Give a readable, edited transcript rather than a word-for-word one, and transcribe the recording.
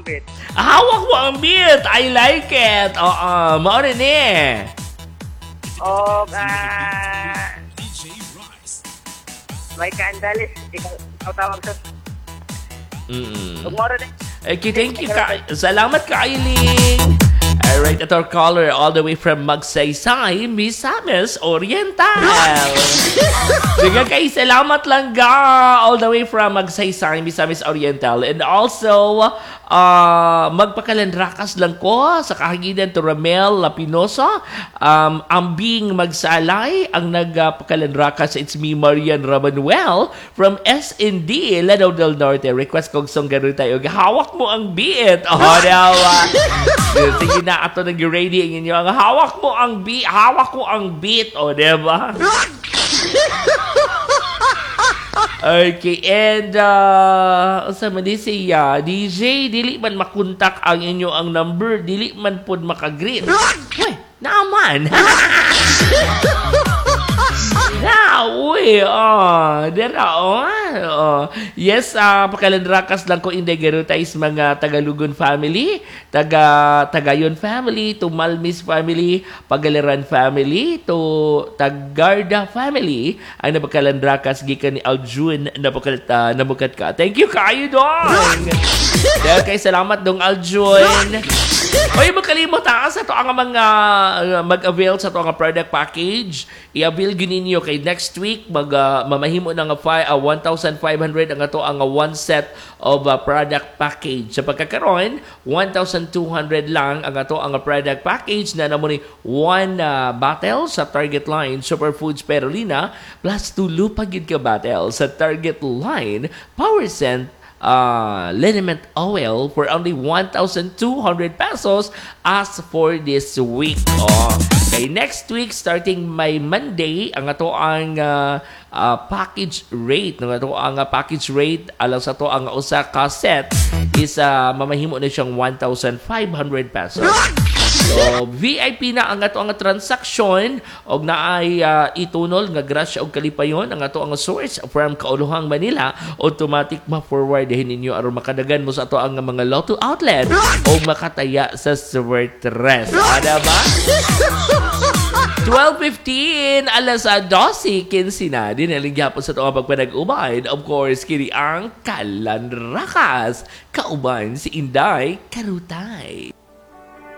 bit. Hawak mo ang beat. I like it. Oo, maorin eh. O, may kandalis. Ikaw tawag sa... Mm-mm. Huwag mo rin eh. Okay, thank you. Salamat ka, Aileen. Alright, ito our caller all the way from Magsaysay, Misamis Oriental. Sige kay, salamat lang ga all the way from Magsaysay, Misamis Oriental. And also, magpakalandrakas lang ko sa kahaginan to Ramel Lapinosa. Ang Bing Magsalay, ang nagpakalandrakas, it's me, Marian Ramanuel from SND, Lanao del Norte. Request kong song gano'n tayo. Hawak mo ang beat. Dawa. Sige na, ato nag-ready ang inyo. Hawak mo ang beat. Hawak ko ang beat. Diba? Okay, and sa mali siya, DJ, dili man makontak ang inyo ang number, dili man pod makagreet. Uy, naman. Uy, yes, pakalandrakas lang ko inday garutais mga Tagalugon family, Tagayon family, to Malmis family, Pagaliran family, to Tagarda family, ang napakalandrakas gikan ni Aljun nabukat ka. Thank you kayo dong. Dahil kay salamat dong Aljun. Oy, magkalimot sa to ang mga mag-avail sa to ang product package. I-avail gininyo kay next week mamahimo na nga 1,500 ang ato ang one set of product package. Sa pagkakaroon, 1,200 lang ang ato ang product package na namo ni one bottle sa Target Line Superfoods Perolina plus tulo pa gid ka bottle sa Target Line Power Scent liniment oil for only 1,200 pesos as for this week. Okay, next week, starting by Monday, ang ato ang package rate. Ang ato ang package rate, alam sa to ang usa ka set is mamahimo na siyang 1,500 pesos. So, VIP na ang ato ang transaction og naay itunol nga grasya og kalipayon ang ato ang source from Kauluhang Manila. Automatic ma-forward ninyo aron makadagan mo sa ato ang mga Lotto outlet o makataya sa Swertres. Ada ba? 12:15 alas 12:15 na dinaling gyapon sa tuwa pagpanag-uban. Of course, kini ang Kalandrakas. Kauban si Inday Karutay.